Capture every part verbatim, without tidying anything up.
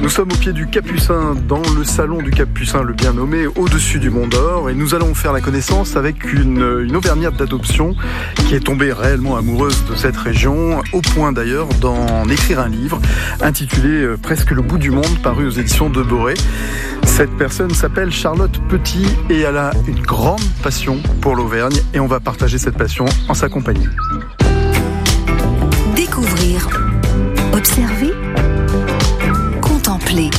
Nous sommes au pied du Capucin, dans le salon du Capucin, le bien nommé, au-dessus du Mont d'Or, et nous allons faire la connaissance avec une, une auvergnate d'adoption qui est tombée réellement amoureuse de cette région, au point d'ailleurs d'en écrire un livre intitulé « Presque le bout du monde », paru aux éditions de Boré. Cette personne s'appelle Charlotte Petit et elle a une grande passion pour l'Auvergne, et on va partager cette passion en sa compagnie. Découvrir, observer, contempler.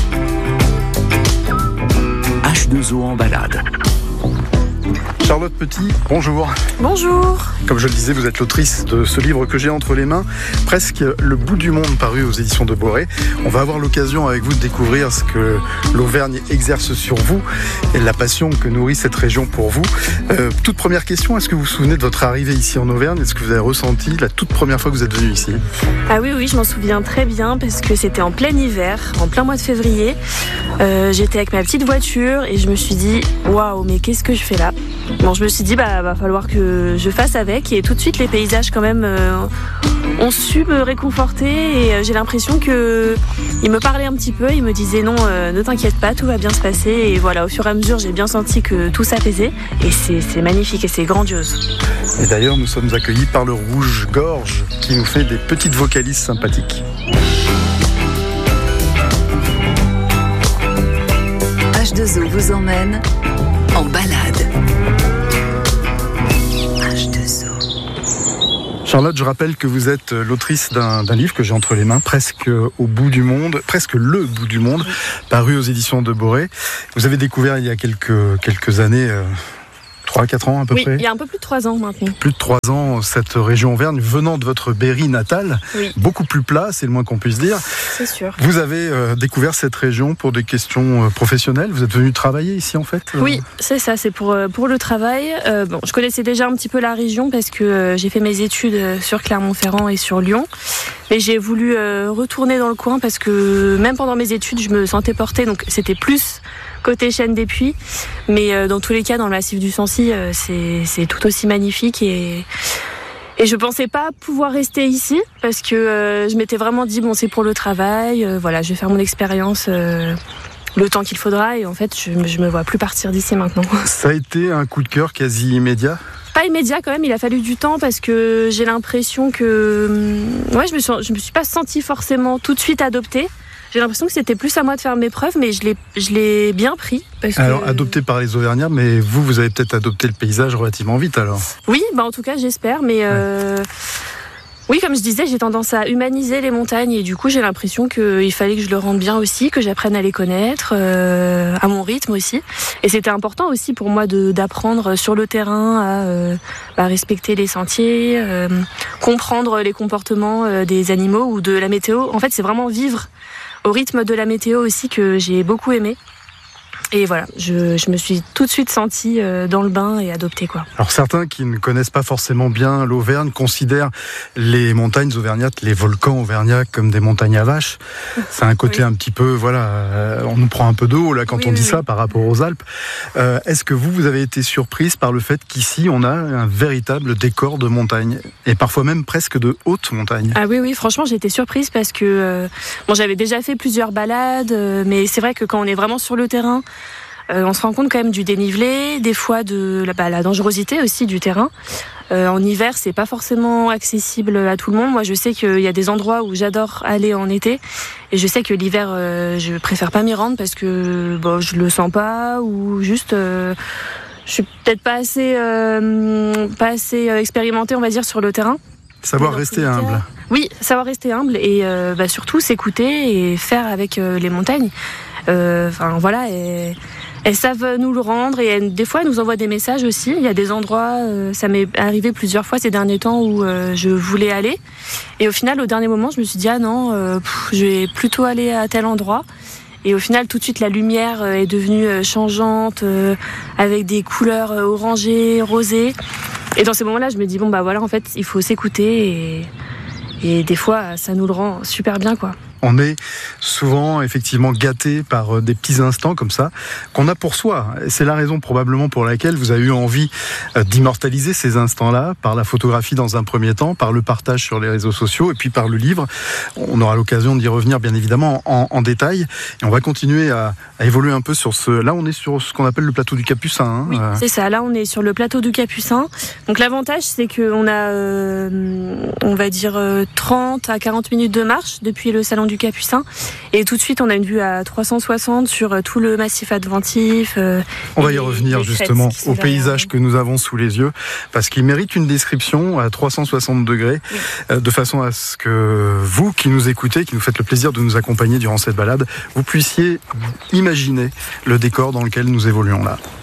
H deux O en balade. Charlotte Petit, bonjour. Bonjour. Comme je le disais, vous êtes l'autrice de ce livre que j'ai entre les mains, Presque le bout du monde, paru aux éditions de Boré. On va avoir l'occasion avec vous de découvrir ce que l'Auvergne exerce sur vous et la passion que nourrit cette région pour vous. Euh, toute première question, est-ce que vous vous souvenez de votre arrivée ici en Auvergne? Est-ce que vous avez ressenti la toute première fois que vous êtes venu ici? Ah oui, oui, je m'en souviens très bien parce que c'était en plein hiver, en plein mois de février. Euh, j'étais avec ma petite voiture et je me suis dit, waouh, mais qu'est-ce que je fais là? Bon, je me suis dit, bah, va falloir que je fasse avec, et tout de suite les paysages quand même euh, ont su me réconforter, et euh, j'ai l'impression que ils me parlaient un petit peu, ils me disaient non, euh, ne t'inquiète pas, tout va bien se passer, et voilà, au fur et à mesure j'ai bien senti que tout s'apaisait, et c'est, c'est magnifique et c'est grandiose. Et d'ailleurs nous sommes accueillis par le rouge-gorge qui nous fait des petites vocalises sympathiques. H deux O vous emmène en balade. H deux O. Charlotte, je rappelle que vous êtes l'autrice d'un, d'un livre que j'ai entre les mains, Presque au bout du monde, presque le bout du monde, paru aux éditions de Boré. Vous avez découvert il y a quelques, quelques années, euh, trois à quatre ans à peu oui, près. Il y a un peu plus de trois ans maintenant. Plus de trois ans, cette région Auvergne, venant de votre Berry natal, oui. Beaucoup plus plat, c'est le moins qu'on puisse dire. C'est sûr. Vous avez euh, découvert cette région pour des questions euh, professionnelles. Vous êtes venu travailler ici en fait euh... Oui, c'est ça, c'est pour, euh, pour le travail. Euh, bon, je connaissais déjà un petit peu la région parce que euh, j'ai fait mes études sur Clermont-Ferrand et sur Lyon. Mais j'ai voulu euh, retourner dans le coin parce que même pendant mes études, je me sentais portée. Donc c'était plus côté Chêne des Puys. Mais euh, dans tous les cas, dans le massif du Sancy, euh, c'est, c'est tout aussi magnifique. Et, et je pensais pas pouvoir rester ici parce que euh, je m'étais vraiment dit, bon, c'est pour le travail. Euh, voilà, je vais faire mon expérience euh, le temps qu'il faudra. Et en fait, je, je me vois plus partir d'ici maintenant. Ça a été un coup de cœur quasi immédiat? Pas immédiat quand même, il a fallu du temps parce que j'ai l'impression que... Ouais, je me suis, je me suis pas sentie forcément tout de suite adoptée. J'ai l'impression que c'était plus à moi de faire mes preuves, mais je l'ai, je l'ai bien pris. Parce alors, que... adopté par les Auvergnats, mais vous, vous avez peut-être adopté le paysage relativement vite alors? Oui, bah en tout cas, j'espère, mais... Euh... Ouais. Oui, comme je disais, j'ai tendance à humaniser les montagnes et du coup, j'ai l'impression qu'il fallait que je le rende bien aussi, que j'apprenne à les connaître, euh, à mon rythme aussi. Et c'était important aussi pour moi de, d'apprendre sur le terrain à, euh, à respecter les sentiers, euh, comprendre les comportements euh, des animaux ou de la météo. En fait, c'est vraiment vivre au rythme de la météo aussi que j'ai beaucoup aimé. Et voilà, je, je me suis tout de suite sentie euh, dans le bain et adoptée, quoi. Alors certains qui ne connaissent pas forcément bien l'Auvergne considèrent les montagnes auvergnates, les volcans auvergnats comme des montagnes à vaches. C'est un côté oui. un petit peu, voilà, euh, on nous prend un peu de haut là quand oui, on dit oui, ça oui. par rapport aux Alpes. Euh, est-ce que vous, vous avez été surprise par le fait qu'ici on a un véritable décor de montagne et parfois même presque de haute montagne? Ah oui, oui, franchement j'ai été surprise parce que euh, bon, j'avais déjà fait plusieurs balades, euh, mais c'est vrai que quand on est vraiment sur le terrain, Euh, on se rend compte quand même du dénivelé, des fois de la, bah, la dangerosité aussi du terrain. Euh, en hiver, c'est pas forcément accessible à tout le monde. Moi, je sais qu'il y a des endroits où j'adore aller en été, et je sais que l'hiver, euh, je préfère pas m'y rendre parce que bon, je le sens pas ou juste, euh, je suis peut-être pas assez, euh, pas assez expérimentée, on va dire, sur le terrain. Savoir rester humble. Oui, savoir rester humble et euh, bah, surtout s'écouter et faire avec euh, les montagnes. Enfin euh, voilà. Et elles savent nous le rendre et elles, des fois elles nous envoient des messages aussi. Il y a des endroits, euh, ça m'est arrivé plusieurs fois ces derniers temps où euh, je voulais aller et au final au dernier moment je me suis dit ah non, euh, pff, je vais plutôt aller à tel endroit. Et au final tout de suite la lumière est devenue changeante euh, avec des couleurs orangées, rosées. Et dans ces moments-là je me dis bon bah voilà en fait il faut s'écouter et, et des fois ça nous le rend super bien quoi. On est souvent effectivement gâté par des petits instants comme ça qu'on a pour soi. C'est la raison probablement pour laquelle vous avez eu envie d'immortaliser ces instants-là par la photographie dans un premier temps, par le partage sur les réseaux sociaux et puis par le livre. On aura l'occasion d'y revenir bien évidemment en, en détail et on va continuer à, à évoluer un peu sur ce... Là on est sur ce qu'on appelle le plateau du Capucin. Hein. Oui, c'est ça. Là on est sur le plateau du Capucin. Donc l'avantage c'est qu'on a, euh, on va dire, euh, trente à quarante minutes de marche depuis le salon du Capucin et tout de suite on a une vue à trois cent soixante sur tout le massif adventif. Euh, on va y revenir justement au paysage que nous avons sous les yeux parce qu'il mérite une description à trois cent soixante degrés oui. euh, de façon à ce que vous qui nous écoutez, qui nous faites le plaisir de nous accompagner durant cette balade, vous puissiez imaginer le décor dans lequel nous évoluons là.